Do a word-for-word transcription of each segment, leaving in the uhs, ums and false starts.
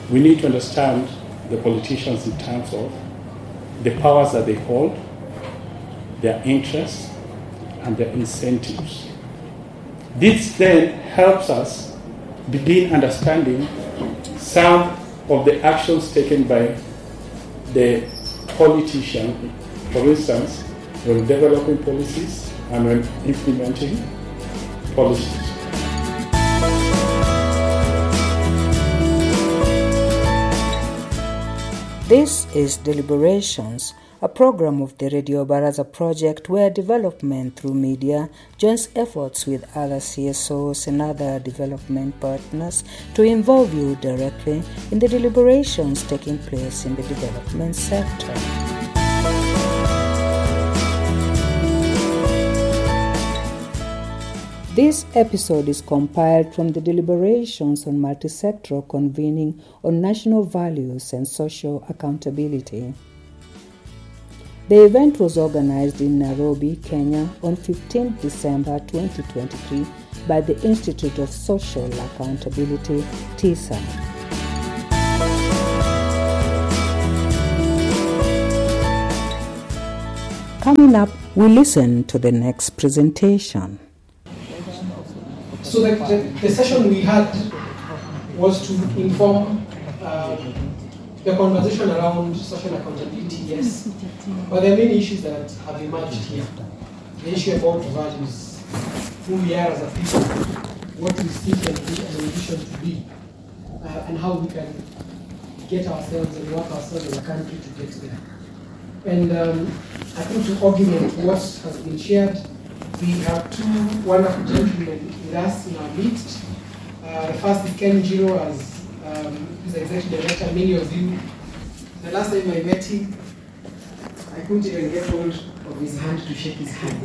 we need to understand the politicians in terms of the powers that they hold, their interests, and their incentives. This then helps us begin understanding some of the actions taken by the politician, for instance, when developing policies and when implementing policies. This is Deliberations, a program of the Radio Baraza project where development through media joins efforts with other C S Os and other development partners to involve you directly in the deliberations taking place in the development sector. This episode is compiled from the deliberations on multi-sectoral convening on national values and social accountability. The event was organized in Nairobi, Kenya on fifteenth December twenty twenty-three by the Institute of Social Accountability, TISA. Coming up, we listen to the next presentation. So the, the, the session we had was to inform uh, the conversation around social accountability, yes, but there are many issues that have emerged here. The issue about values, who we are as a people, what we seek and be an ambition to be, uh, and how we can get ourselves and work ourselves as a country to get there. And um, I think to augment what has been shared, we have two wonderful gentlemen with us in our midst. Uh, the first is Ken Njiro, as um, he's the executive director. Many of you, the last time I met him, I couldn't even get hold of his hand to shake his hand.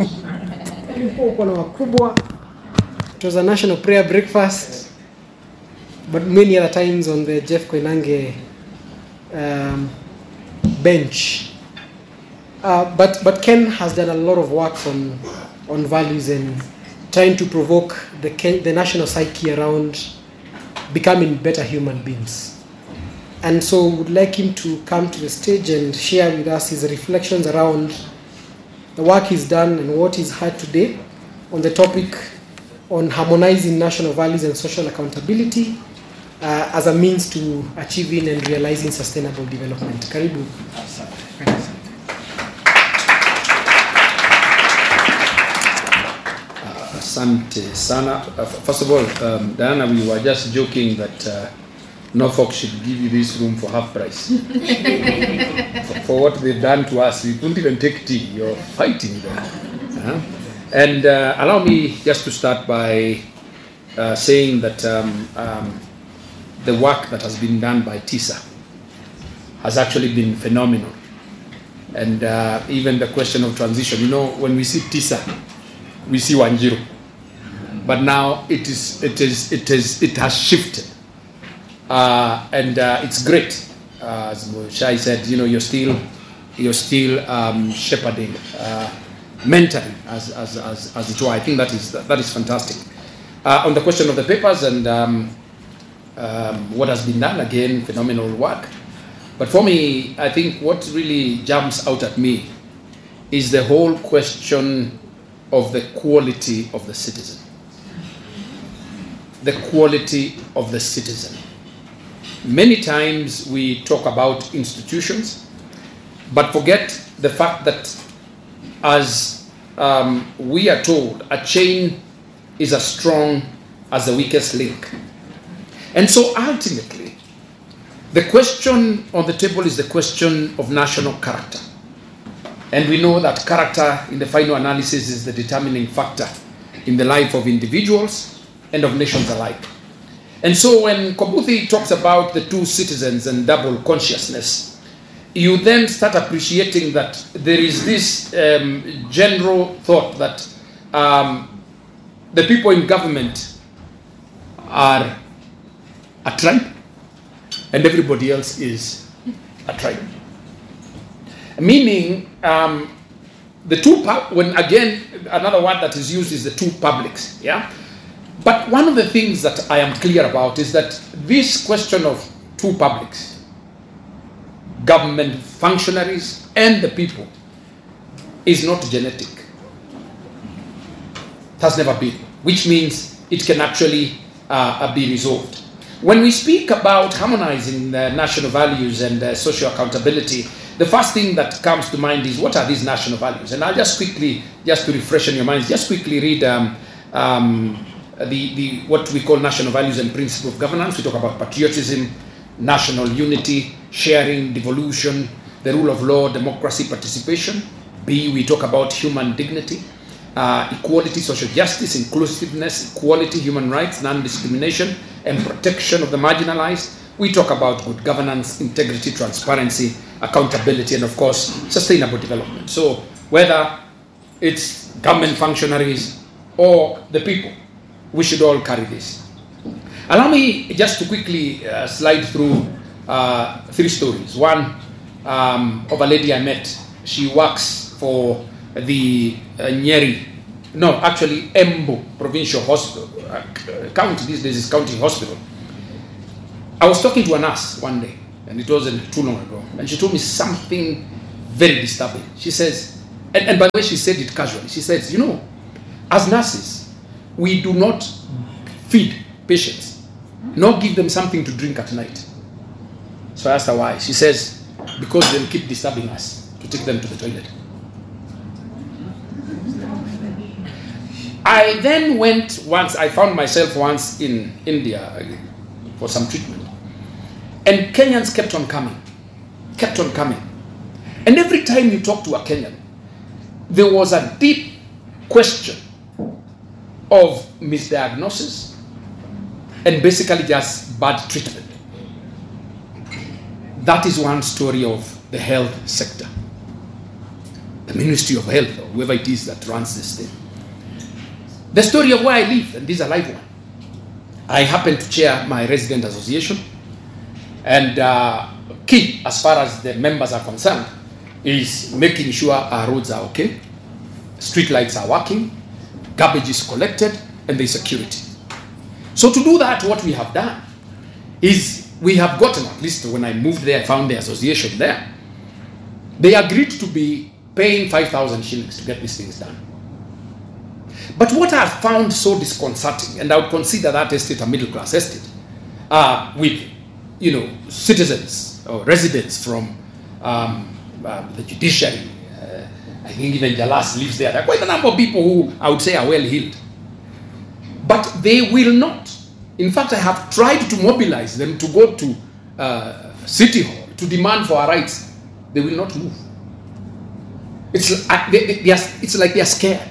It was a national prayer breakfast, but many other times on the Jeff Koinange um, bench. Uh, but but Ken has done a lot of work on on values and trying to provoke the the national psyche around becoming better human beings. And so would like him to come to the stage and share with us his reflections around the work he's done and what he's heard today on the topic on harmonizing national values and social accountability uh, as a means to achieving and realizing sustainable development. Karibu. Asante sana. Uh, first of all, um, Diana, we were just joking that uh, Norfolk should give you this room for half price. for, for what they've done to us, we couldn't even take tea. You're fighting there. Uh-huh. And uh, allow me just to start by uh, saying that um, um, the work that has been done by TISA has actually been phenomenal. And uh, even the question of transition, you know, when we see TISA, we see Wanjiru. But now it is, it is, it is, it has shifted, uh, and uh, it's great. Uh, as Shai said, you know, you're still, you're still um, shepherding, uh, mentoring, as, as, as, as it were. I think that is that is fantastic. Uh, on the question of the papers and um, um, what has been done, again, phenomenal work. But for me, I think what really jumps out at me is the whole question of the quality of the citizen. The quality of the citizen. Many times we talk about institutions, but forget the fact that as um, we are told, a chain is as strong as the weakest link. And so ultimately, the question on the table is the question of national character. And we know that character in the final analysis is the determining factor in the life of individuals and of nations alike. And so when Kobuthi talks about the two citizens and double consciousness, you then start appreciating that there is this um, general thought that um, the people in government are a tribe and everybody else is a tribe. Meaning, um, the two, pub- when again, another word that is used is the two publics, yeah? But one of the things that I am clear about is that this question of two publics, government functionaries and the people, is not genetic. It has never been, which means it can actually uh, be resolved. When we speak about harmonizing the national values and uh, social accountability, the first thing that comes to mind is, what are these national values? And I'll just quickly, just to refresh in your minds, just quickly read um, um, the, the what we call national values and principles of governance. We talk about patriotism, national unity, sharing, devolution, the rule of law, democracy, participation. B, we talk about human dignity, uh, equality, social justice, inclusiveness, equality, human rights, non-discrimination, and protection of the marginalized. We talk about good governance, integrity, transparency, accountability, and of course, sustainable development. So whether it's government functionaries or the people, we should all carry this. Allow me just to quickly uh, slide through uh, three stories. One um, of a lady I met. She works for the uh, Nyeri, no, actually Embu Provincial Hospital, uh, county these days is county hospital. I was talking to a nurse one day, and it wasn't too long ago, and she told me something very disturbing. She says, and, and by the way, she said it casually. She says, you know, as nurses, we do not feed patients, nor give them something to drink at night. So I asked her why. She says, because they'll keep disturbing us to take them to the toilet. I then went once, I found myself once in India for some treatment. And Kenyans kept on coming, kept on coming. And every time you talk to a Kenyan, there was a deep question of misdiagnosis and basically just bad treatment. That is one story of the health sector. The Ministry of Health, or whoever it is that runs this thing. The story of where I live, and this is a live one. I happen to chair my resident association, and uh, key as far as the members are concerned is making sure our roads are okay, street lights are working, garbage is collected, and there's security. So to do that, what we have done is we have gotten, at least when I moved there, I found the association there. They agreed to be paying five thousand shillings to get these things done. But what I found so disconcerting, and I would consider that estate a middle-class estate, uh, with, you know, citizens or residents from um, uh, the judiciary. Uh, I think even Jalas lives there. There are quite a number of people who I would say are well-heeled. But they will not. In fact, I have tried to mobilize them to go to uh, City Hall to demand for our rights. They will not move. It's, uh, they, they, they are, it's like they are scared.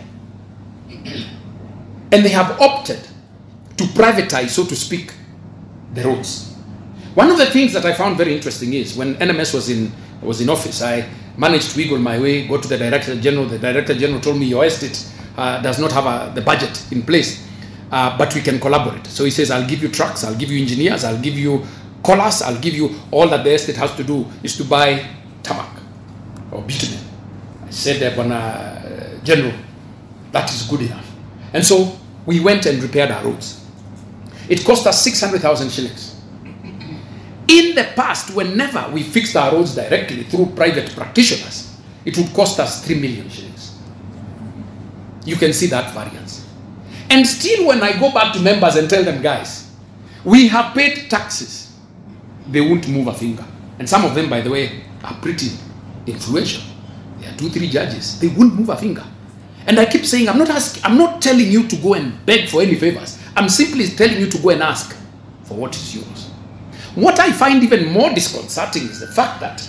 And they have opted to privatize, so to speak, the roads. One of the things that I found very interesting is when N M S was in was in office, I managed to wiggle my way, go to the Director General. The Director General told me, your estate uh, does not have a, the budget in place, uh, but we can collaborate. So he says, I'll give you trucks, I'll give you engineers, I'll give you collars, I'll give you all that the estate has to do is to buy tarmac or bitumen. I said, uh, General, that is good enough. And so we went and repaired our roads. It cost us six hundred thousand shillings. In the past, whenever we fixed our roads directly through private practitioners, it would cost us three million shillings. You can see that variance. And still, when I go back to members and tell them, guys, we have paid taxes, they won't move a finger. And some of them, by the way, are pretty influential. There are two, three judges. They won't move a finger. And I keep saying, I'm not asking, I'm not telling you to go and beg for any favors. I'm simply telling you to go and ask for what is yours. What I find even more disconcerting is the fact that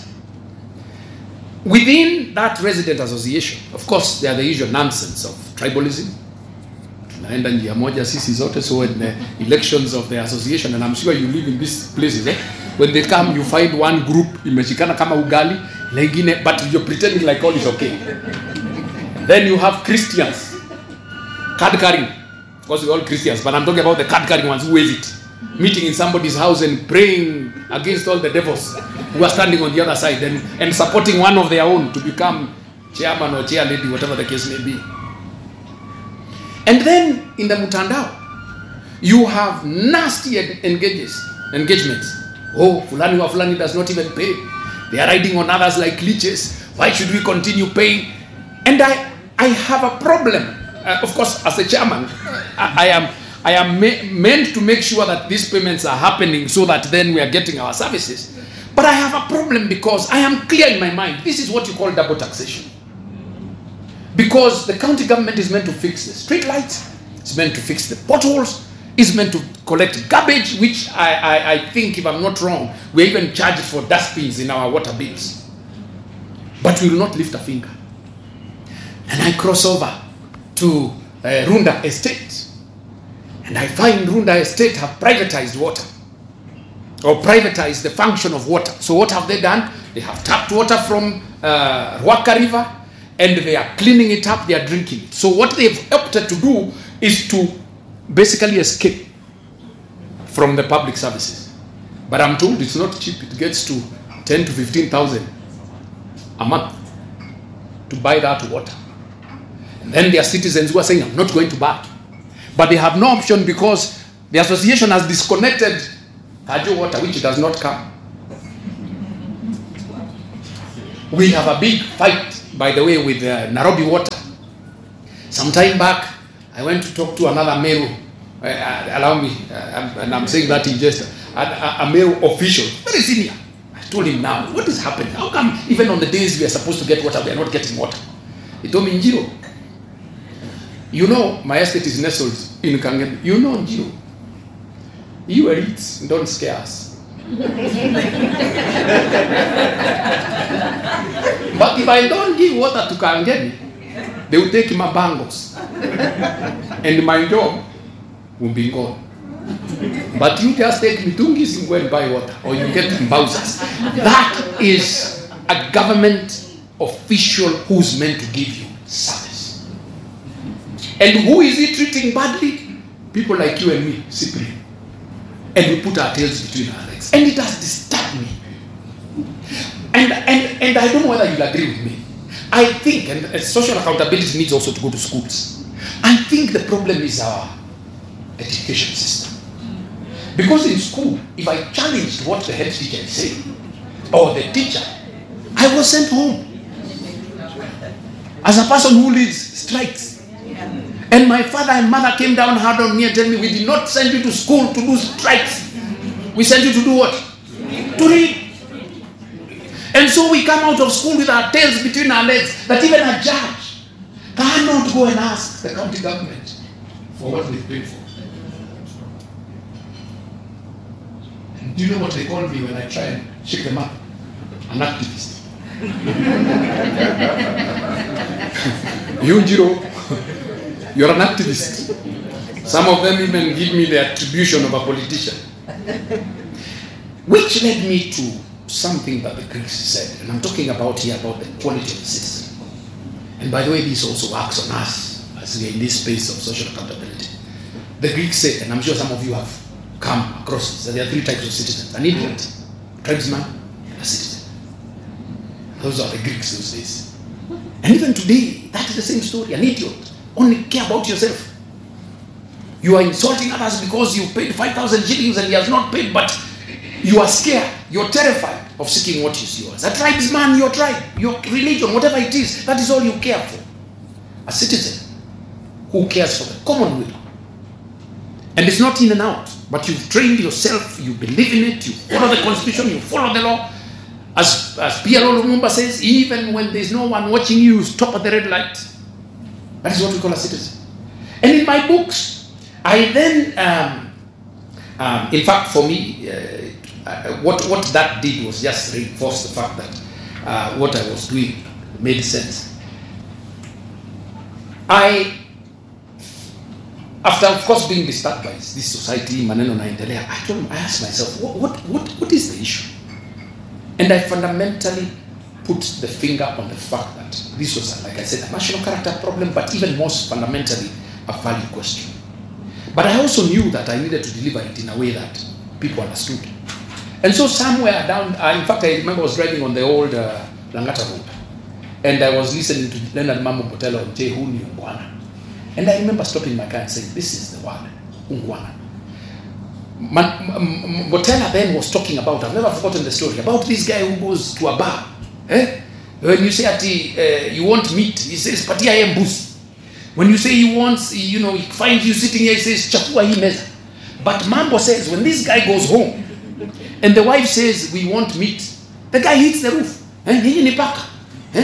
within that resident association, of course, there are the usual nonsense of tribalism. Tunaenda njia moja sisi zote, so in the elections of the association, and I'm sure you live in these places, eh? When they come, you find one group imeshikana kama ugali, lengine, but you're pretending like all is okay. Then you have Christians, card carrying. Of course, we're all Christians, but I'm talking about the card carrying ones who wears it. Meeting in somebody's house and praying against all the devils who are standing on the other side and, and supporting one of their own to become chairman or chair lady, whatever the case may be. And then in the Mutandao, you have nasty engages, engagements Oh, Fulani wa Fulani does not even pay. They are riding on others like leeches. Why should we continue paying? And I, I have a problem. Uh, of course, as a chairman, I, I am, I am ma- meant to make sure that these payments are happening so that then we are getting our services. But I have a problem because I am clear in my mind. This is what you call double taxation. Because the county government is meant to fix the street lights, it's meant to fix the potholes, it's meant to collect garbage, which I, I, I think, if I'm not wrong, we're even charged for dustbins in our water bills. But we will not lift a finger. And I cross over to uh, Runda Estate. And I find Runda Estate have privatized water. Or privatized the function of water. So what have they done? They have tapped water from uh, Ruaka River, and they are cleaning it up, they are drinking it. So what they've opted to do is to basically escape from the public services. But I'm told it's not cheap. It gets to ten to fifteen thousand a month to buy that water. And then there are citizens who are saying, I'm not going to buy. But they have no option because the association has disconnected Kajo water, which does not come. We have a big fight, by the way, with uh, Nairobi Water. Some time back, I went to talk to another Meru, uh, uh, allow me, uh, and I'm saying that in jest, a, a, a Meru official, very senior. I told him, now, what is happening? How come even on the days we are supposed to get water, we are not getting water? He told me, Njiro, you know, my estate is nestled in Kangemi. You know Njiro. You are it, don't scare us. But if I don't give water to Kangemi, they will take my bangles. And my job will be gone. But you just take mitungis and go and buy water, or you get Mbausas. That is a government official who's meant to give you service. And who is he treating badly? People like you and me, Cyprian. And we put our tails between our legs. And it has disturbed me. And, and, and I don't know whether you'll agree with me. I think, and social accountability needs also to go to schools. I think the problem is our education system. Because in school, if I challenged what the head teacher is saying, or the teacher, I was sent home. As a person who leads strikes. And my father and mother came down hard on me and told me, we did not send you to school to do strikes. We sent you to do what? To read. And so we come out of school with our tails between our legs, that even a judge cannot go and ask the county government for what they paid for. And do you know what they call me when I try and shake them up? An activist. Yunjiro. You're an activist. Some of them even give me the attribution of a politician. Which led me to something that the Greeks said. And I'm talking about here about the quality of the citizen. And by the way, this also works on us as we're in this space of social accountability. The Greeks said, and I'm sure some of you have come across this, that there are three types of citizens. An idiot, a tribesman, and a citizen. Those are the Greeks those days. And even today, that is the same story. An idiot. Only care about yourself. You are insulting others because you paid five thousand shillings and he has not paid, but you are scared. You're terrified of seeking what is yours. A tribesman, your tribe, your religion, whatever it is, that is all you care for. A citizen who cares for the common will. And it's not in and out, but you've trained yourself, you believe in it, you follow the constitution, you follow the law. As, as P L O Lumumba says, even when there's no one watching you, you stop at the red light. That is what we call a citizen. And in my books, I then, um, um, in fact, for me, uh, uh, what, what that did was just reinforce the fact that uh, what I was doing made sense. I, after, of course, being disturbed by this society, maneno naendelea, I told I asked myself, what, what, what, what is the issue? And I fundamentally put the finger on the fact that this was, like I said, a national character problem, but even more fundamentally, a value question. But I also knew that I needed to deliver it in a way that people understood. And so somewhere down, uh, in fact, I remember I was driving on the old uh, Langata Road, and I was listening to Leonard Mambo Botella on Jehuni Ungwana. And I remember stopping my car and saying, this is the word, Ungwana. Botella then was talking about, I've never forgotten the story, about this guy who goes to a bar. Eh? When you say ati, uh, you want meat, he says, patia ye mbuzi. When you say he wants, you know, he finds you sitting here, he says, chakua hii meza. But Mambo says, when this guy goes home, and the wife says, we want meat, the guy hits the roof. Eh? Ninyi ni paka. Eh?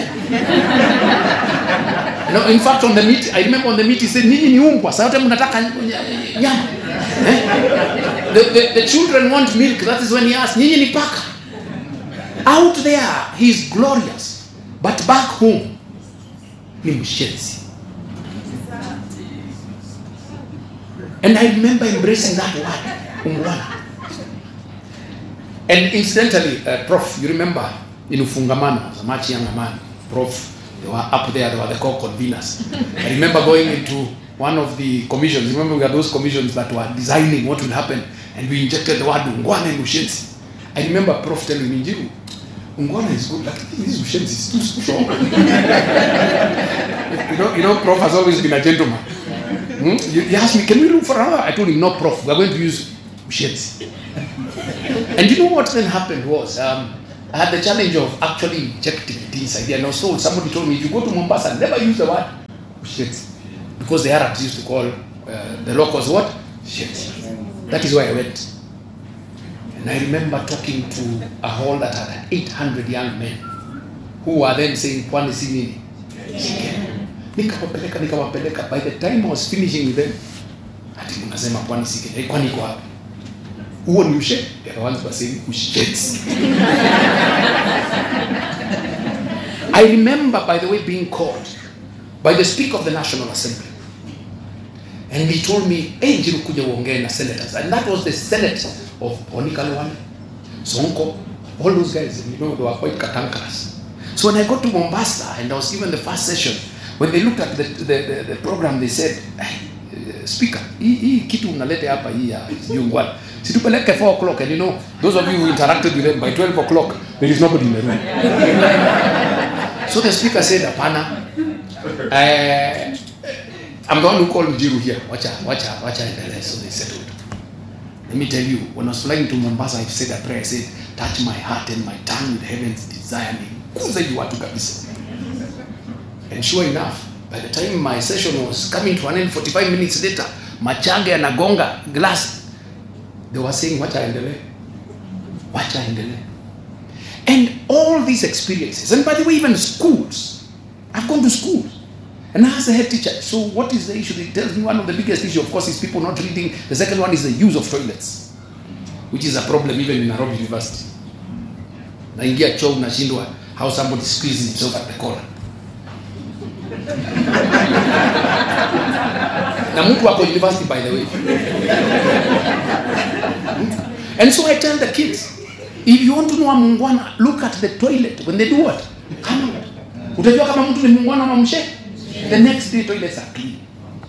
You know, in fact, on the meat, I remember on the meat, he said, ninyi ni umbwa, sa yote mnataka nyama. Eh? The, the, the children want milk, that is when he asks, ninyi ni paka. Out there, he's glorious. But back home, ni mshenzi. And I remember embracing that word, ungwana. And incidentally, uh, Prof, you remember in Ufungamano, as a much younger man, Prof, they were up there, they were the co-conveners. I remember going into one of the commissions. Remember we had those commissions that were designing what will happen, and we injected the word ungwana and ushenzi. I remember Prof telling me, Njiru, ungwana is good, like this ushenzi is too strong. you know, you know, Prof has always been a gentleman. Hmm? He asked me, can we look for another? I told him, no, Prof, we are going to use ushenzi. And you know what then happened was, um, I had the challenge of actually injecting this idea. And I was told, somebody told me, if you go to Mombasa, never use the word ushenzi. Because the Arabs used to call uh, the locals what? Ushenzi. That is why I went. And I remember talking to a hall that had eight hundred young men who were then saying, Pwani si nini? Nikawapeleka, nikawapeleka. By the time I was finishing with them, ati munasema Pwani si Kenya. Kwani iko wapi? Huo ni ushe? They are the ones who are saying ushenzi. I remember, by the way, being called by the Speaker of the National Assembly. And he told me, hey, Njiru kuja uongee na senators. And that was the Senate of Monica Luwale, Sonko, all those guys, you know, they were quite cantankerous. So when I got to Mombasa and I was given the first session, when they looked at the, the, the, the program, they said, hey, Speaker, hii kitu unalete hapa hii ya Ungwana. Situpeleke four o'clock, and you know, those of you who interacted with them, by twelve o'clock, there is nobody in the room. So the Speaker said, Apana, uh, I'm the one who called Njiru here. Wacha, wacha, wacha endelee. So they settled. Let me tell you, when I was flying to Mombasa, I said a prayer. I said, touch my heart and my tongue with heaven's desire. Kuza you watu kabisa. And sure enough, by the time my session was coming to an end, forty-five minutes later, Machange anagonga glass. They were saying, wacha endelee. Wacha endelee. And all these experiences, and by the way, even schools. I've gone to schools. And I asked the head teacher, so what is the issue? He tells me one of the biggest issues, of course, is people not reading. The second one is the use of toilets, which is a problem even in Nairobi University. Naingia choo unashindwa how somebody squeezes himself at the corner. Na mtu wako university, by the way. And so I tell the kids, if you want to know a mungwana, look at the toilet. When they do what? Come on. Utajua kama mtu ni mungwana ama mshe? The next day toilets are clean.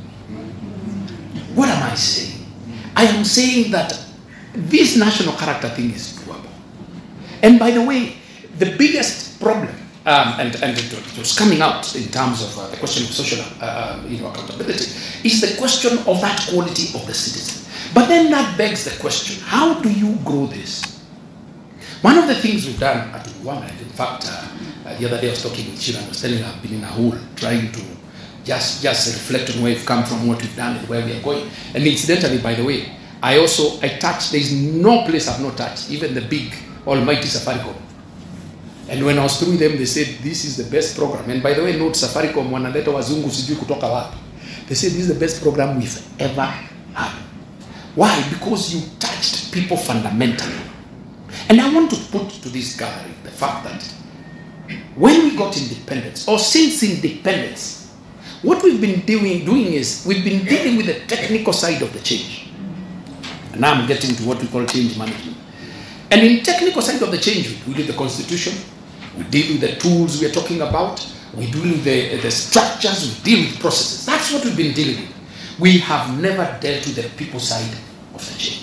What am I saying? I am saying that this national character thing is doable. And by the way, the biggest problem, um, and, and it was coming out in terms of uh, the question of social uh, you know, accountability, is the question of that quality of the citizen. But then that begs the question, how do you grow this? One of the things we've done at Ungwana, in fact, uh, uh, the other day I was talking with Chira, I was telling her I've been in a hole trying to just, just reflect on where we've come from, what we've done, and where we are going. And incidentally, by the way, I also, I touched, there is no place I've not touched, even the big, almighty Safaricom. And when I was through them, they said, this is the best program. And by the way, note Safaricom, wanaleta wazungu sijui kutoka wapi. They said, this is the best program we've ever had. Why? Because you touched people fundamentally. And I want to put to this gathering the fact that when we got independence, or since independence, what we've been doing, doing is we've been dealing with the technical side of the change. And now I'm getting to what we call change management. And in technical side of the change, we deal with the constitution, we deal with the tools we are talking about, we deal with the, the structures, we deal with processes. That's what we've been dealing with. We have never dealt with the people side of the change.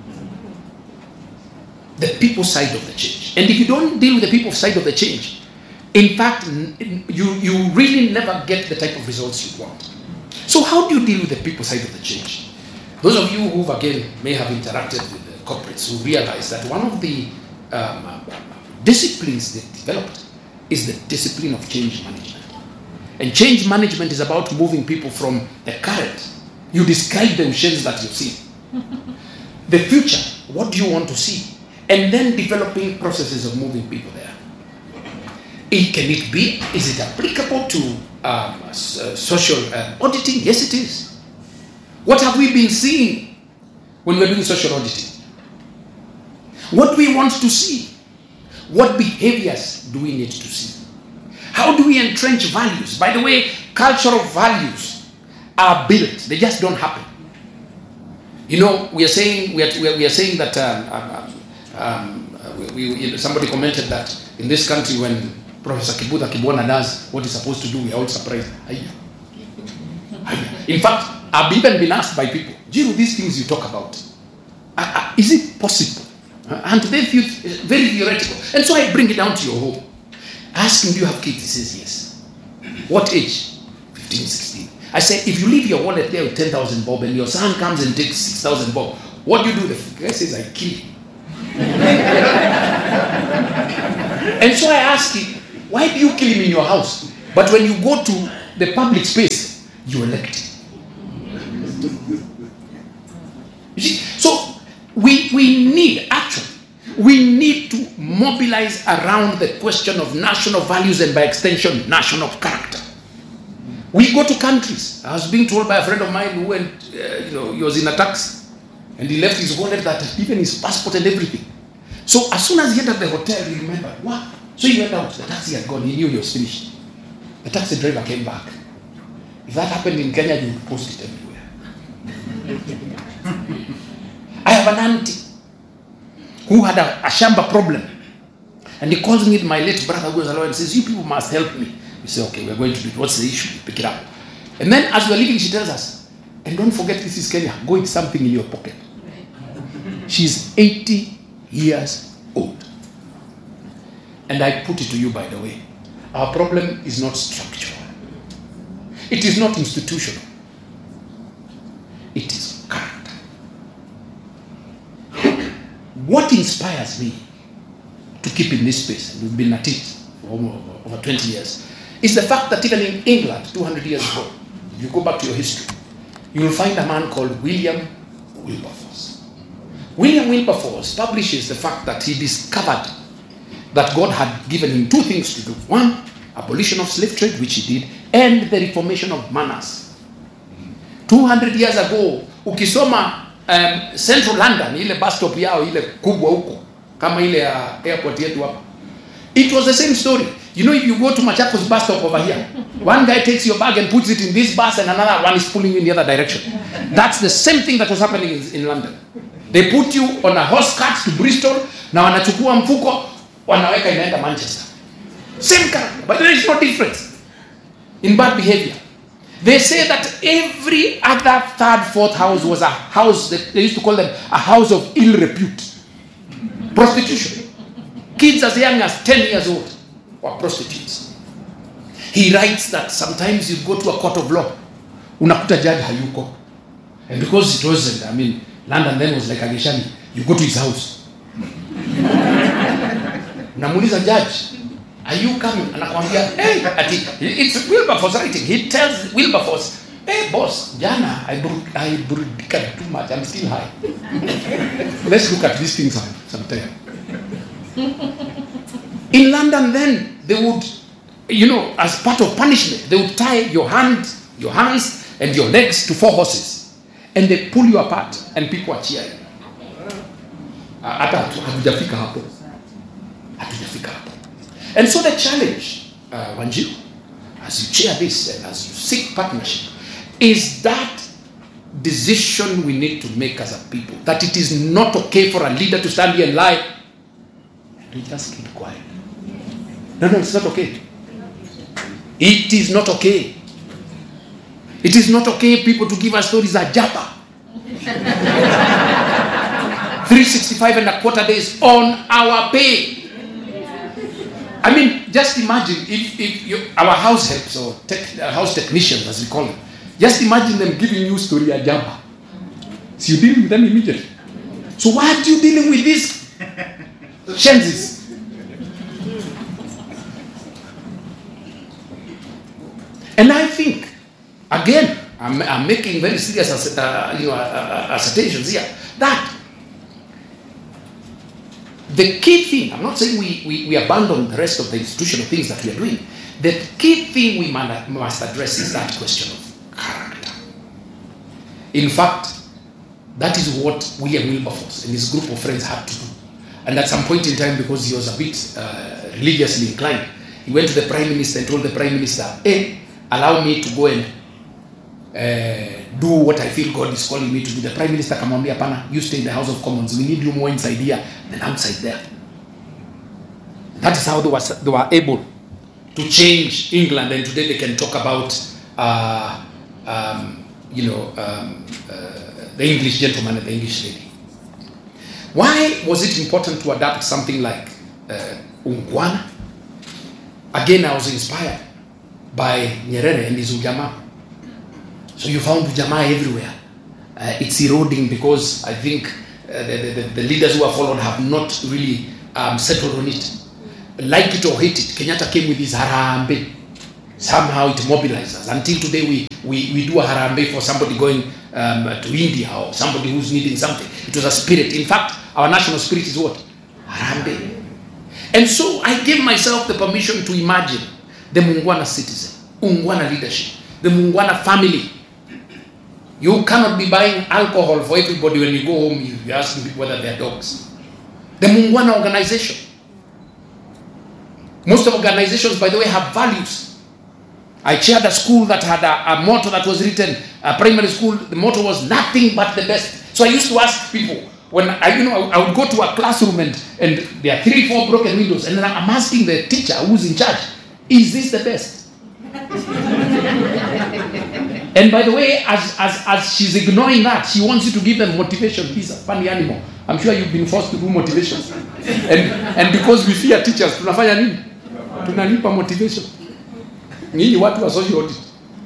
The people side of the change. And if you don't deal with the people side of the change, in fact, you, you really never get the type of results you want. So how do you deal with the people side of the change? Those of you who again may have interacted with the corporates will realize that one of the um, disciplines they developed is the discipline of change management. And change management is about moving people from the current. You describe the oceans that you see. The future, what do you want to see? And then developing processes of moving people there. It, can it be? Is it applicable to um, uh, social uh, auditing? Yes, it is. What have we been seeing when we're doing social auditing? What do we want to see? What behaviors do we need to see? How do we entrench values? By the way, cultural values are built. They just don't happen. You know, we are saying we are, we are saying that um, um, um, we, we, somebody commented that in this country when Professor Kibuta Kibwana does what he's supposed to do, we are all surprised. In fact, I've even been asked by people, Jiru, these things you talk about, uh, uh, is it possible? Uh, and they feel very theoretical. And so I bring it down to your home. Ask him, do you have kids? He says yes. What age? fifteen, sixteen. I say, if you leave your wallet there with ten thousand bob and your son comes and takes six thousand bob, what do you do? The guy says, I kill him. And so I ask him, why do you kill him in your house? But when you go to the public space, you elect him. You see, so we, we need, actually, we need to mobilize around the question of national values and by extension, national character. We go to countries. I was being told by a friend of mine who went, uh, you know, he was in a taxi and he left his wallet, that even his passport and everything. So as soon as he entered the hotel, he remembered, what? So he went out, the taxi had gone, he knew he was finished. The taxi driver came back. If that happened in Kenya, you would post it everywhere. I have an auntie who had a, a shamba problem. And he calls me, my late brother who was a lawyer, and says, you people must help me. We say, okay, we're going to do it. What's the issue? Pick it up. And then as we're leaving, she tells us, and don't forget this is Kenya. Go with something in your pocket. She's eighty years old. And I put it to you, by the way. Our problem is not structural. It is not institutional. It is character. What inspires me to keep in this space, and we've been at it for over twenty years, is the fact that even in England, two hundred years ago, if you go back to your history, you will find a man called William Wilberforce. William Wilberforce publishes the fact that he discovered that God had given him two things to do. One, abolition of slave trade, which he did, and the reformation of manners. two hundred years ago, ukisoma um, Central London, ile bus stop yao, ile kubwa huko, kama ile uh, airport yetu hapa, it was the same story. You know, if you go to Machakos bus stop over here, one guy takes your bag and puts it in this bus and another one is pulling you in the other direction. That's the same thing that was happening in, in London. They put you on a horse cart to Bristol, na wanachukua mfuko, wanaweka inaenda Manchester. Same character, but there is no difference in bad behavior. They say that every other third, fourth house was a house that they used to call them a house of ill repute. Prostitution. Kids as young as ten years old were prostitutes. He writes that sometimes you go to a court of law, unakuta judge hayuko. And because it wasn't, I mean, London then was like Ageshani, you go to his house. Unamuuliza judge, are you coming? Anakwambia, hey, ati, it's Wilberforce writing. He tells Wilberforce, hey boss, jana, I brewed, I brewed too much, I'm still high. Let's look at these things sometime. In London then, they would, you know, as part of punishment, they would tie your hand, your hands and your legs to four horses. And they pull you apart and people are cheering. Hata hatujafika hapo. Hatujafika hapo. And so the challenge, uh, Wanjiru, as you chair this and as you seek partnership, is that decision we need to make as a people. That it is not okay for a leader to stand here and lie. And we just keep quiet. No, no, it's not okay. It is not okay. It is not okay people to give us stories at Japa. three sixty-five and a quarter days on our pay. I mean, just imagine if, if you, our house helps or tech, uh, house technicians, as we call them, just imagine them giving you story at Japa. So you deal with them immediately. So why are you dealing with these chances? And I think, again, I'm, I'm making very serious uh, you know, uh, assertions here, that the key thing, I'm not saying we, we, we abandon the rest of the institutional things that we are doing. The key thing we must address is that question of character. In fact, that is what William Wilberforce and his group of friends had to do. And at some point in time, because he was a bit uh, religiously inclined, he went to the Prime Minister and told the Prime Minister, hey, allow me to go and uh, do what I feel God is calling me to do. The Prime Minister akamwambia, pana, you stay in the House of Commons. We need you more inside here than outside there. That is how they were, they were able to change England, and today they can talk about, uh, um, you know, um, uh, the English gentleman and the English lady. Why was it important to adapt something like uh, Ungwana? Again, I was inspired by Nyerere and his Ujamaa. So you found Ujamaa everywhere. Uh, it's eroding because I think uh, the, the, the leaders who have followed have not really um, settled on it. Like it or hate it, Kenyatta came with his Harambee. Somehow it mobilized us. Until today we, we, we do a Harambee for somebody going um, to India or somebody who's needing something. It was a spirit. In fact, our national spirit is what? Harambee. And so I gave myself the permission to imagine the Mungwana citizen, Ungwana leadership, the Mungwana family. You cannot be buying alcohol for everybody when you go home. You ask people whether they're dogs. The Mungwana organization. Most of organizations, by the way, have values. I chaired a school that had a, a motto that was written, a primary school, the motto was nothing but the best. So I used to ask people, when I, you know, I would go to a classroom and, and there are three, four broken windows, and then I'm asking the teacher who's in charge, is this the best? And by the way, as, as, as she's ignoring that, she wants you to give them motivation. He's a funny animal. I'm sure you've been forced to do motivation. And, and because we fear teachers, tunafanya nini? Tunalipa motivation. Nyinyi watu wa social audit.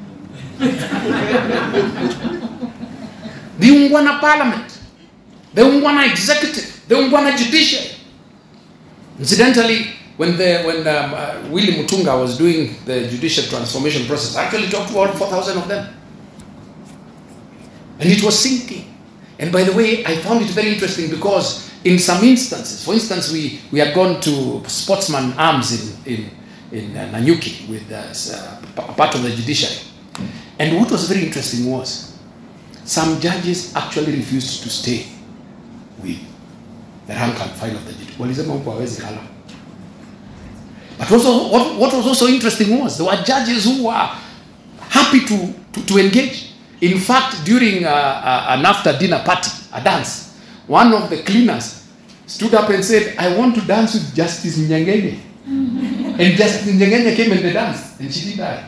The Ungwana Parliament, the Ungwana Executive, the Ungwana Judiciary. Incidentally, when the when um, uh, Willie Mutunga was doing the judicial transformation process, I actually talked to all four thousand of them, and it was sinking. And by the way, I found it very interesting because in some instances, for instance, we we had gone to Sportsman Arms in in in uh, Nanyuki with uh, part of the judiciary, and what was very interesting was some judges actually refused to stay with the rank and file of the judiciary. Walisema huko hawezi kala. But also, what, what was also interesting was there were judges who were happy to, to, to engage. In fact, during a, a, an after dinner party, a dance, one of the cleaners stood up and said, I want to dance with Justice Nyangenye. And Justice Nyangenye came and they danced, and she did die.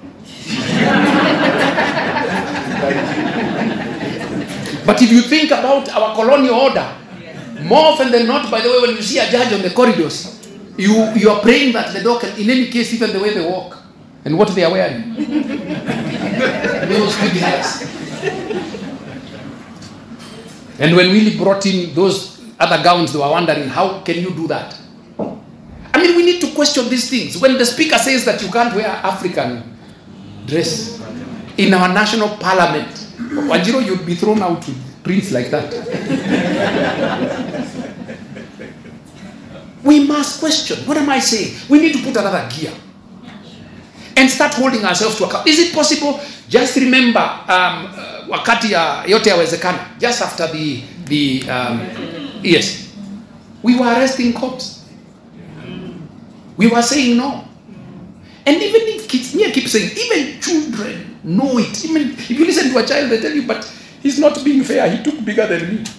But if you think about our colonial order, more often than not, by the way, when you see a judge on the corridors, You, you are praying that the dog can, in any case, even the way they walk and what they are wearing. Those big hats. And when Willie brought in those other gowns, they were wondering, how can you do that? I mean, we need to question these things. When the speaker says that you can't wear African dress in our national parliament, Wajiro, you'd be thrown out with prints like that. We must question. What am I saying? We need to put another gear and start holding ourselves to account. Is it possible? Just remember, um, uh, wakati ya yote yawezekana, just after the the um, yes, we were arresting cops. We were saying no, and even if kids, me I keep saying, even children know it. Even if you listen to a child, they tell you, but he's not being fair. He took bigger than me.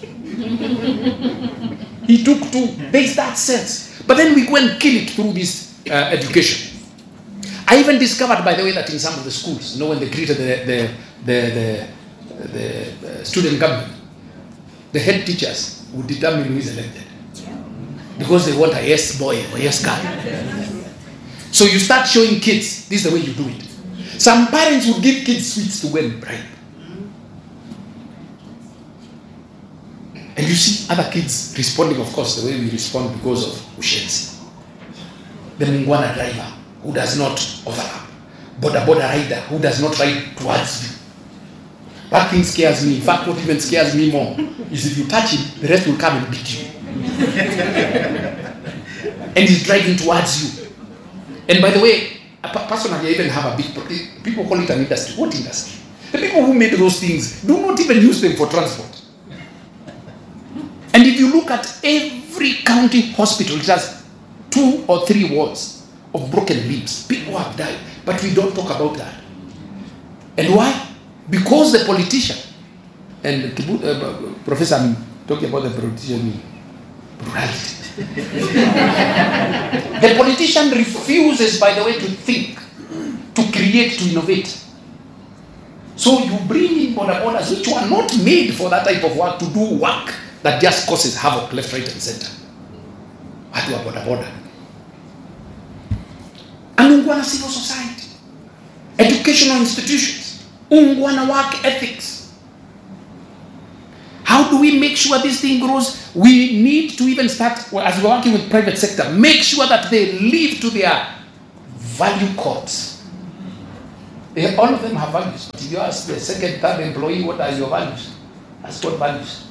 He took two. There's that sense. But then we go and kill it through this uh, education. I even discovered, by the way, that in some of the schools, you know, when they created the the the, the, the, the student government, the head teachers would determine who is elected. Because they want a yes boy or yes girl. So you start showing kids, this is the way you do it. Some parents would give kids sweets to go and bribe. you see other kids responding, of course, the way we respond because of ushenzi. The Mungwana driver who does not overlap. Boda boda rider who does not ride towards you. That thing scares me. In fact, what even scares me more is if you touch him, the rest will come and beat you. And he's driving towards you. And by the way, personally, I even have a big, people call it an industry. What industry? The people who made those things do not even use them for transport. And if you look at every county hospital, it has two or three wards of broken limbs. People have died, but we don't talk about that. And why? Because the politician, and uh, Professor, I'm talking about the politician plurality. The politician refuses, by the way, to think, to create, to innovate. So you bring in border borders which were not made for that type of work, to do work that just causes havoc left, right, and center. Watu wa border border. And Ungwana civil society, educational institutions, Ungwana work ethics. How do we make sure this thing grows? We need to even start, as we're working with private sector, make sure that they live to their value codes. They, all of them have values. But if you ask the second, third employee, what are your values? Ask what values.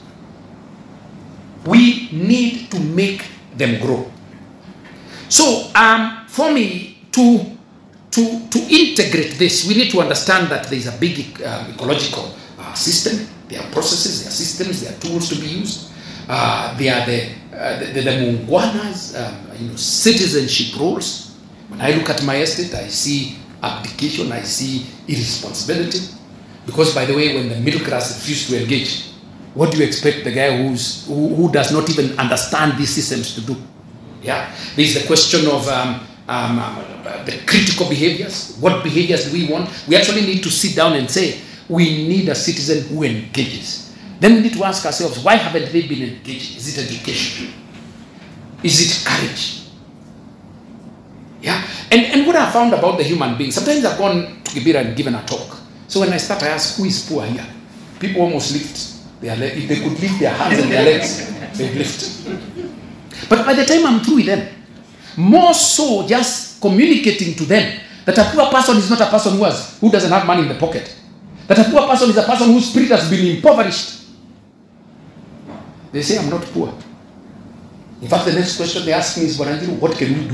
We need to make them grow. So, um, for me, to, to, to integrate this, we need to understand that there is a big uh, ecological uh, system. There are processes, there are systems, there are tools to be used. Uh, there are the, uh, the, the, the Mungwanas, um, you know, citizenship roles. When I look at my estate, I see abdication, I see irresponsibility. Because, by the way, when the middle class refuse to engage, what do you expect the guy who's, who, who does not even understand these systems to do? Yeah, there is the question of um, um, uh, the critical behaviors. What behaviors do we want? We actually need to sit down and say, we need a citizen who engages. Then we need to ask ourselves, why haven't they been engaged? Is it education? Is it courage? Yeah, and, and what I found about the human being, sometimes I've gone to Kibera and given a talk. So when I start, I ask, who is poor here? People almost lift their legs. If they could lift their hands and their legs, they'd lift. But by the time I'm through with them, more so just communicating to them that a poor person is not a person who, has, who doesn't have money in the pocket. That a poor person is a person whose spirit has been impoverished. They say, I'm not poor. In fact, the next question they ask me is, what can we do?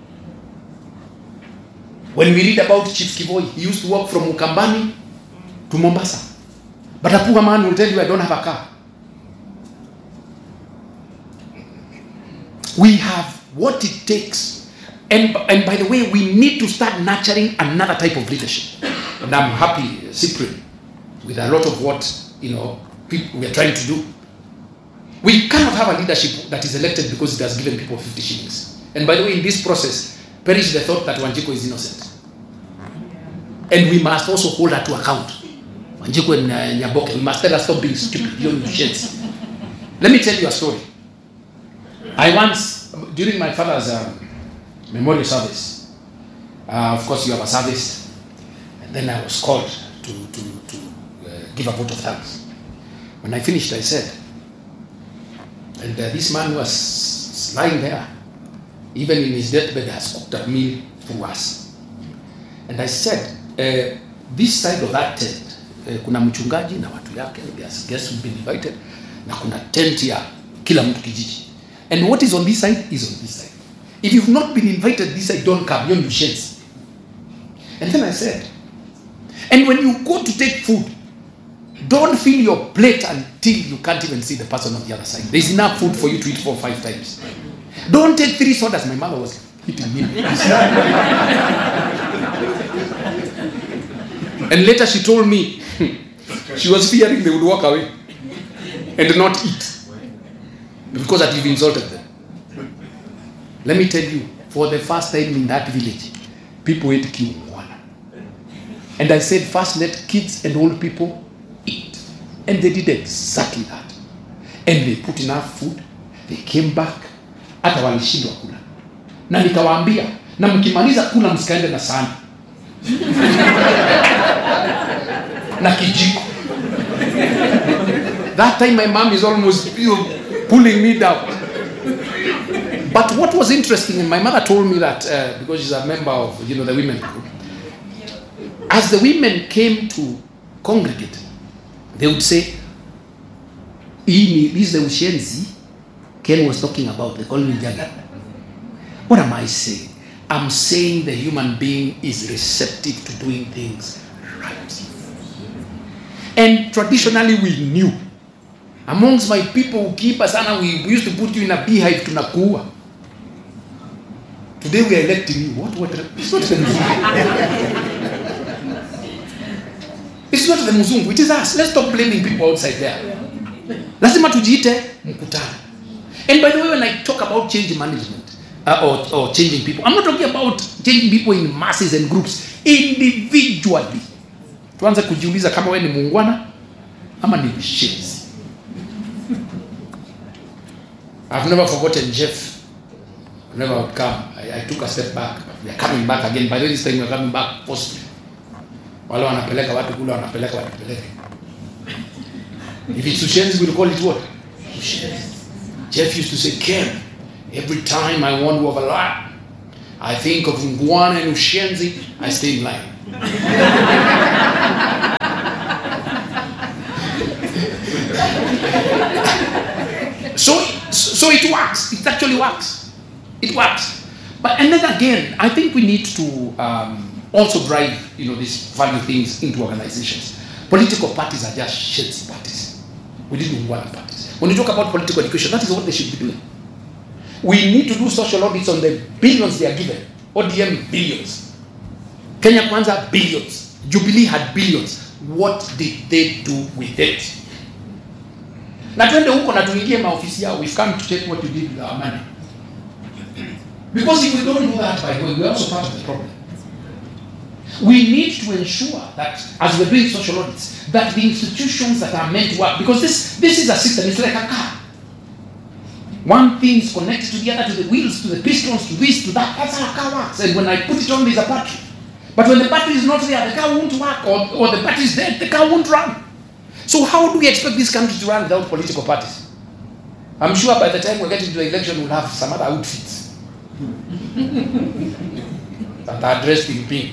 When we read about Chief Kivoi, he used to walk from Ukambani to Mombasa. But a poor man will tell you, I don't have a car. We have what it takes. And, and by the way, we need to start nurturing another type of leadership. And I'm happy, Cyprian, with a lot of what, you know, we are trying to do. We cannot have a leadership that is elected because it has given people fifty shillings. And by the way, in this process, perish the thought that Wanjiku is innocent. And we must also hold her to account. Wanjiku and uh, Nyaboke, we must tell her stop being stupid. Let me tell you a story. I once, during my father's um, memorial service, uh, of course you have a service, and then I was called to, to, to uh, give a vote of thanks. When I finished, I said, and uh, this man was lying there, even in his deathbed, has cooked a meal for us. And I said, uh, this side of that tent, uh, kuna mchungaji na watu yake, there's guests who've been invited, na kuna tent ya kila mtu kijiji. And what is on this side is on this side. If you've not been invited this side, don't come, you're in sheds. And then I said, and when you go to take food, don't fill your plate until you can't even see the person on the other side. There's enough food for you to eat four or five times. Don't take three sodas. My mother was hitting me. And later she told me she was fearing they would walk away and not eat because that you've insulted them. Let me tell you, for the first time in that village, people ate kiungwana. And I said, first let kids and old people eat. And they did exactly that. And they put enough food. They came back. Hata walishindwa kula. Na nikawaambia, na mkimaliza kula msikaende na sahani. Na kijiko. That time my mom is almost, you know, pulling me down. But what was interesting, and my mother told me that uh, because she's a member of, you know, the women group, as the women came to congregate, they would say, this is the Ushenzi Ken was talking about. They call me Jaga. What am I saying? I'm saying the human being is receptive to doing things right. And traditionally we knew. Amongst my people who keep us, we used to put you in a beehive to Nakua. Today we are electing you. What? What? It's not the Muzungu. It's not the Muzungu. It is us. Let's stop blaming people outside there. Lazima tujiite mkutano. And by the way, when I talk about change management uh, or, or changing people, I'm not talking about changing people in masses and groups. Individually. Tuanze kujiuliza kama wewe ni muungwana ama ni mshenzi. I've never forgotten Jeff. Whenever I would come, I, I took a step back. But we are coming back again. By the way, this time we are coming back forcefully. Wale wanapeleka watu kule wanapeleka watu peleke. If it's Ushenzi, we'll call it what? Ushenzi. Jeff used to say, Ken, every time I want to overlap, I think of Ngwana and Ushenzi, I stay in line. so, so it works. It actually works. It works. But and then again, I think we need to um, also drive, you know, these value things into organizations. Political parties are just shit parties. We didn't want parties. When you talk about political education, that is what they should be doing. We need to do social audits on the billions they are given. O D M billions. Kenya Kwanza billions. Jubilee had billions. What did they do with it? Na twende huko na tuingie maofisi yao. We've come to take what you did with our money. Because if we don't do that, by the way, we're also part of the problem. We need to ensure that, as we're doing social audits, that the institutions that are meant to work, because this, this is a system, it's like a car. One thing is connected to the other, to the wheels, to the pistons, to this, to that. That's how a car works. And when I put it on, there's a battery. But when the battery is not there, the car won't work, or, or the battery is dead, the car won't run. So how do we expect this country to run without political parties? I'm sure by the time we get into the election, we'll have some other outfits that are dressed in pink.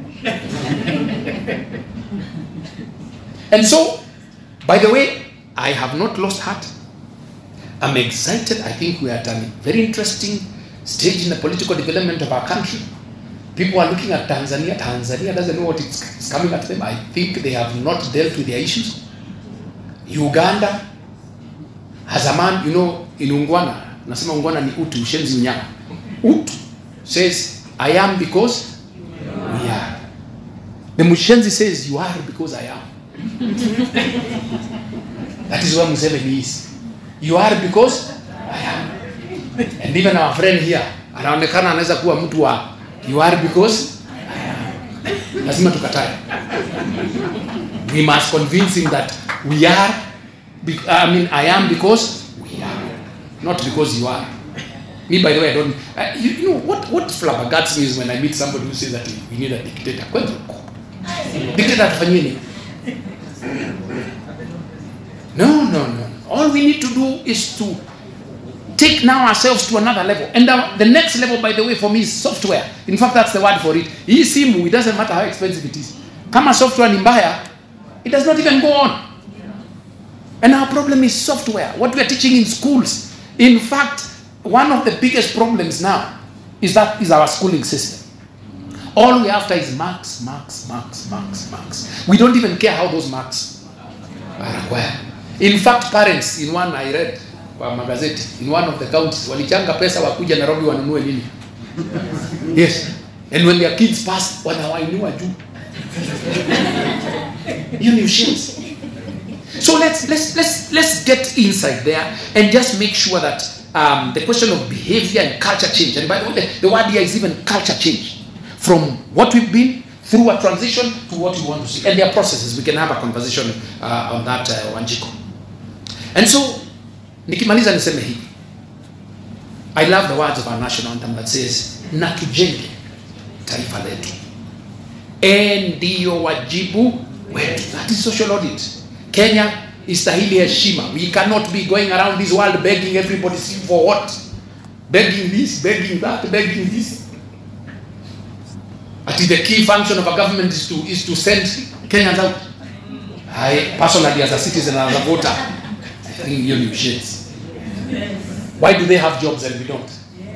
And so, by the way, I have not lost heart. I'm excited. I think we are at a very interesting stage in the political development of our country. People are looking at Tanzania. Tanzania doesn't know what is coming at them. I think they have not dealt with their issues. Uganda has a man, you know, in Ungwana, nasema Ungwana ni utu, Ushenzi unyama. Utu says, I am because we are. The Mushenzi says, you are because I am. That is where Museveni is. You are because I am. And even our friend here, anaonekana anaweza kuwa mtu wa you are because I am. Lazima tukatae. We must convince him that we are, I mean, I am because we are. Not because you are. Me, by the way, I don't, uh, you, you know, what, what flabbergasts me is when I meet somebody who says that we need a dictator. Dictator tufanyie nini? No, no, no. All we need to do is to take now ourselves to another level. And the, the next level, by the way, for me is software. In fact, that's the word for it. Hii simu, it doesn't matter how expensive it is. Kama software ni mbaya, it does not even go on. And our problem is software. What we are teaching in schools. In fact, one of the biggest problems now is that is our schooling system. All we after is marks, marks, marks, marks, marks. We don't even care how those marks are acquired. In fact, parents, in one I read kwa magazeti, in one of the counties, walichanga pesa wakuja Nairobi wanunue nini. Yes. And when their kids pass, wanawainua juu. You know, shit. So let's let's let's let's get inside there and just make sure that um, the question of behavior and culture change. And by the way, the, the word here is even culture change. From what we've been through a transition to what we want to see. And there are processes. We can have a conversation uh, on that, uh, Wanjiko. And so, nikimaliza niseme hivi. I love the words of our national anthem that says, na tujenge taifa letu. Ndiyo wajibu wetu. That is social audit. Kenya, istahili heshima. We cannot be going around this world begging everybody for what? Begging this, begging that, begging this. I think the key function of a government is to is to send Kenyans out. I personally, as a citizen and as a voter, I think you need shit. Why do they have jobs and we don't?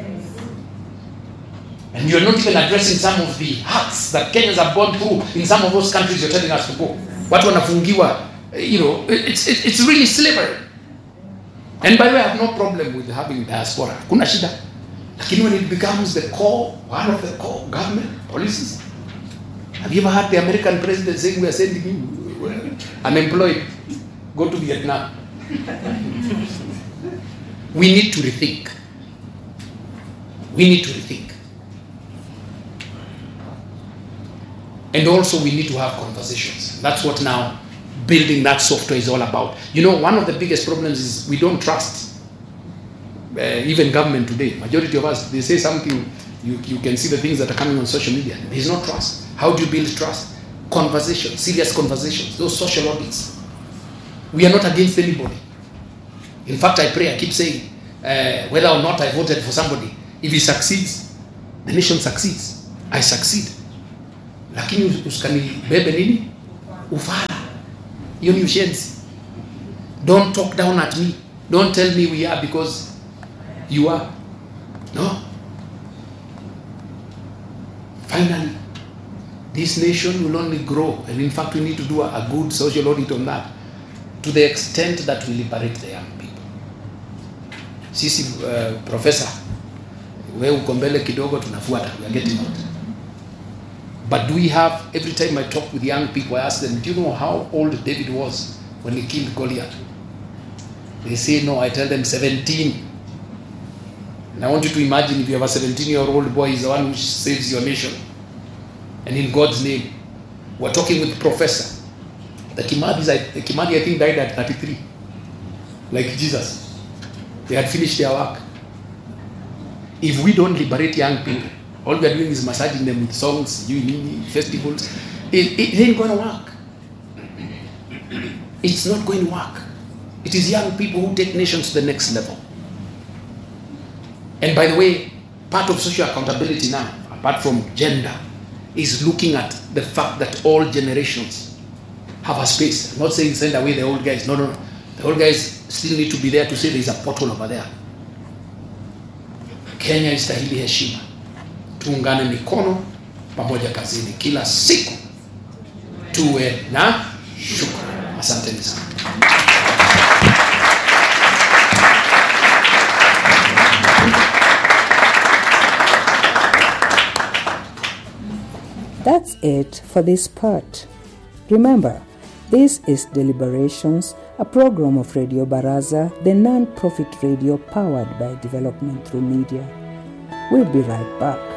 And you're not even addressing some of the hurts that Kenyans have gone through in some of those countries you're telling us to go. Watu wanafungiwa, you know, it's, it's, it's really slavery. And by the way, I have no problem with having diaspora. Kuna shida. Lakini when it becomes the core, one of the core government policies. Have you ever heard the American president saying we are sending you unemployed? Go to Vietnam. We need to rethink. We need to rethink. And also we need to have conversations. That's what now building that software is all about. You know, one of the biggest problems is we don't trust uh, even government today. Majority of us, they say something, you, you can see the things that are coming on social media. There's no trust. How do you build trust? Conversation, serious conversations, those social audits. We are not against anybody. In fact, I pray, I keep saying, uh, whether or not I voted for somebody, if he succeeds, the nation succeeds. I succeed. Lakini usikanibebe nini? Ufala. Hiyo ni ushenzi. Don't talk down at me. Don't tell me we are because you are. No. Finally, this nation will only grow. And in fact, we need to do a, a good social audit on that. To the extent that we liberate the young people. Sisi, uh, professor, we uko mbele kidogo tunafuata. We are getting out. But do we have, every time I talk with young people, I ask them, do you know how old David was when he killed Goliath? They say no. I tell them seventeen. And I want you to imagine if you have a seventeen-year-old boy, he's the one who saves your nation. And in God's name, we're talking with Professor. The Kimadis, the Kimadi, I think, died at thirty-three. Like Jesus. They had finished their work. If we don't liberate young people, all we are doing is massaging them with songs, festivals. It, it ain't going to work. It's not going to work. It is young people who take nations to the next level. And by the way, part of social accountability now, apart from gender, is looking at the fact that all generations have a space. I'm not saying send away the old guys. No, no, no. The old guys still need to be there to say there's a portal over there. Kenya istahili heshima. Tuungane mikono pamoja kazini kila siku. Tuwe na shukrani. Asanteni sana. That's it for this part. Remember, this is Deliberations, a program of Radio Baraza, the non-profit radio powered by development through media. We'll be right back.